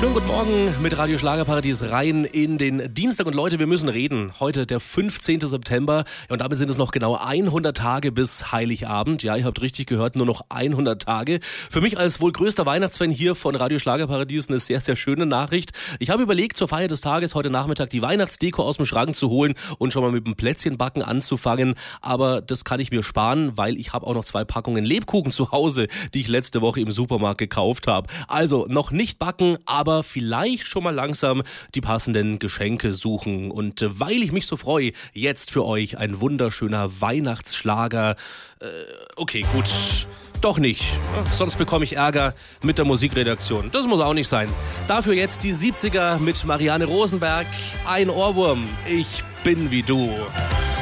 Schönen guten Morgen mit Radio Schlagerparadies rein in den Dienstag. Und Leute, wir müssen reden. Heute der 15. September und damit sind es noch genau 100 Tage bis Heiligabend. Ja, ihr habt richtig gehört, nur noch 100 Tage. Für mich als wohl größter Weihnachtsfan hier von Radio Schlagerparadies eine sehr, sehr schöne Nachricht. Ich habe überlegt, zur Feier des Tages heute Nachmittag die Weihnachtsdeko aus dem Schrank zu holen und schon mal mit dem Plätzchenbacken anzufangen. Aber das kann ich mir sparen, weil ich habe auch noch 2 Packungen Lebkuchen zu Hause, die ich letzte Woche im Supermarkt gekauft habe. Also noch nicht backen, aber vielleicht schon mal langsam die passenden Geschenke suchen. Und weil ich mich so freue, jetzt für euch ein wunderschöner Weihnachtsschlager. Okay, gut, doch nicht. Sonst bekomme ich Ärger mit der Musikredaktion. Das muss auch nicht sein. Dafür jetzt die 70er mit Marianne Rosenberg. Ein Ohrwurm. Ich bin wie du.